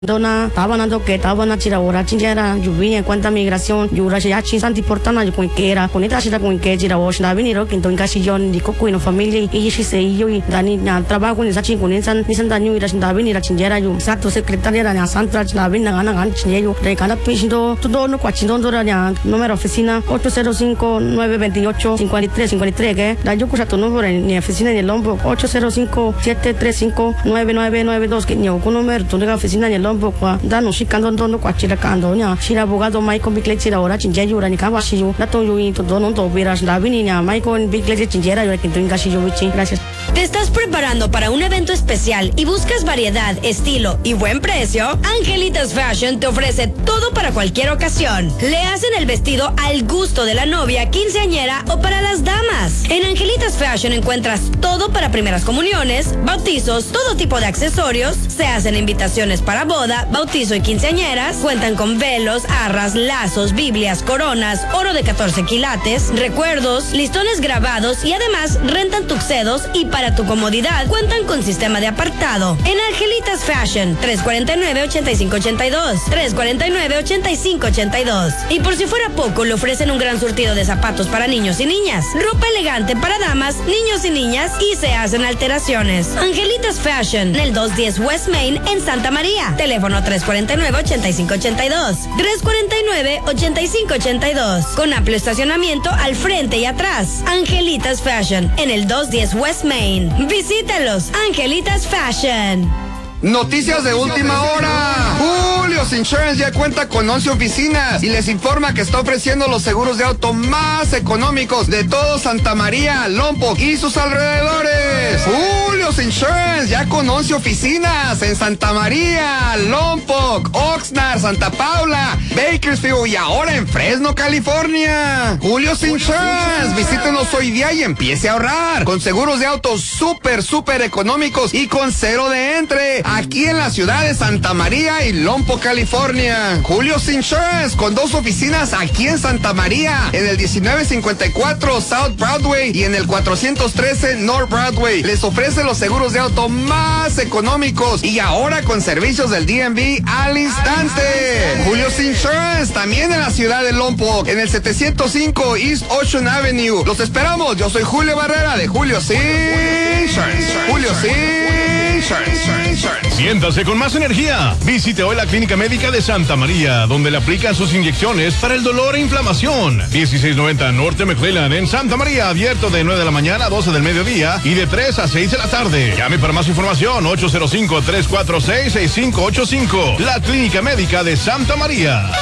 Dona tabanando que tabana chirabora chinjera yubi en cuenta migración yura ya chinsan importante yo cualquiera con esta chira con que chirabo na viniro que entonces casi yo ni coco y no familia y si se yo y dani na trabajo ni sachi con insan ni san daño y la chinda vinira chinjera yo exacto secretaria na santa la vinna gana gan chinello de cada piso todo no cuachindo dora ya número oficina 805-928-5353 que da yo cusa tu número en oficina en el Lombo 805-735-9992 que yo con número tu oficina en el dano shikando dono kwa chira kando nya shira abogado Michael Biclet chira ora chinja yura ni kawa shiyo la to yo to dono to viras la vini nya Michael Biclet chinjera yo que tenga shiyo wichi. Gracias. ¿Te estás preparando para un evento especial y buscas variedad, estilo y buen precio? Angelitas Fashion te ofrece todo para cualquier ocasión. Le hacen el vestido al gusto de la novia, quinceañera o para las damas. En Angelitas Fashion encuentras todo para primeras comuniones, bautizos, todo tipo de accesorios. Se hacen invitaciones para boda, bautizo y quinceañeras. Cuentan con velos, arras, lazos, biblias, coronas, oro de 14 quilates, recuerdos, listones grabados y además rentan tuxedos y para tu comodidad cuentan con sistema de apartado. En Angelitas Fashion, 349-8582, 349-8582. Y por si fuera poco, le ofrecen un gran surtido de zapatos para niños y niñas, ropa elegante para damas, niños y niñas y se hacen alteraciones. Angelitas Fashion, en el 210 West Main en Santa María. Teléfono 349-8582, 349-8582. Con amplio estacionamiento al frente y atrás. Angelitas Fashion, en el 210 West Main. Visítalos, Angelitas Fashion. Noticias de última hora. Julio's Insurance ya cuenta con 11 oficinas y les informa que está ofreciendo los seguros de auto más económicos de todo Santa María, Lompoc y sus alrededores. Julio's Insurance ya con 11 oficinas en Santa María, Lompoc, Oxnard, Santa Paula, Bakersfield y ahora en Fresno, California. Julio's Insurance, visítenos hoy día y empiece a ahorrar con seguros de auto súper económicos y con cero de entre. Aquí en la ciudad de Santa María y Lompoc, California. Julio's Insurance con 2 oficinas aquí en Santa María, en el 1954 South Broadway y en el 413 North Broadway. Les ofrece los seguros de auto más económicos y ahora con servicios del DMV al instante. Julio's Insurance también en la ciudad de Lompoc, en el 705 East Ocean Avenue. Los esperamos. Yo soy Julio Barrera de Julio's Insurance. Julio's Insurance. Siéntase con más energía. Visite hoy la Clínica Médica de Santa María, donde le aplican sus inyecciones para el dolor e inflamación. 1690 Norte McClellan en Santa María, abierto de 9 de la mañana a 12 del mediodía y de 3 a 6 de la tarde. Llame para más información 805-346-6585. La Clínica Médica de Santa María.